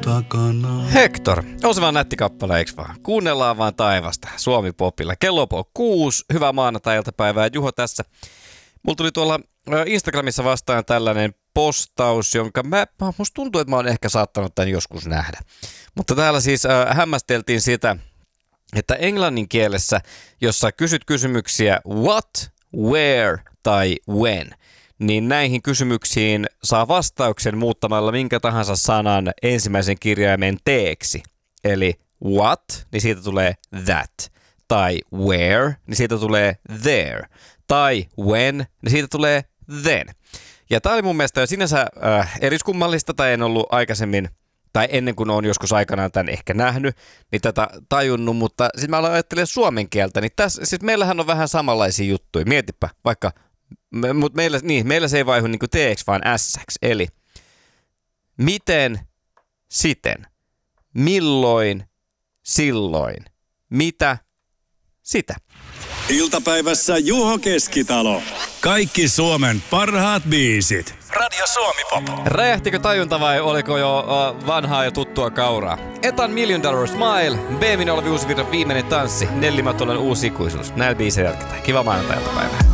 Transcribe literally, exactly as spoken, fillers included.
takana. Hector, on se vaan nätti kappale, eiks vaan? Kuunnellaan vaan taivasta Suomi Popilla. Kello on kuusi, hyvää maanantai-iltapäivää, Juho tässä. Mulla tuli tuolla Instagramissa vastaan tällainen postaus, jonka mä, musta tuntuu, että mä oon ehkä saattanut tämän joskus nähdä. Mutta täällä siis äh, hämmästeltiin sitä, että englannin kielessä, jossa kysyt kysymyksiä what, where tai when, niin näihin kysymyksiin saa vastauksen muuttamalla minkä tahansa sanan ensimmäisen kirjaimen teeksi. Eli what, niin siitä tulee that. Tai where, niin siitä tulee there. Tai when, niin siitä tulee then. Ja tää oli mun mielestä jo sinänsä äh, eriskummallista, tai en ollut aikaisemmin, tai ennen kuin olen joskus aikanaan tämän ehkä nähnyt, niin tätä tajunnut, mutta sitten mä aloin ajattelemaan suomen kieltä, niin tässä, siis meillähän on vähän samanlaisia juttuja. Mietipä, vaikka, me, mutta meillä, niin, meillä se ei vaihu niin kuin teeksi, vaan ässäksi. Eli miten, siten, milloin, silloin, mitä, sitä. Iltapäivässä Juho Keskitalo. Kaikki Suomen parhaat biisit. Radio Suomi Pop. Räjähtikö tajunta vai oliko jo uh, vanhaa ja tuttua kauraa? Etan Million Dollar Smile, B-minä olevi uusi virran viimeinen tanssi, Nelly Matolan uusi ikuisuus. Näillä biisillä jatketaan. Kiva maanantai-iltapäivää.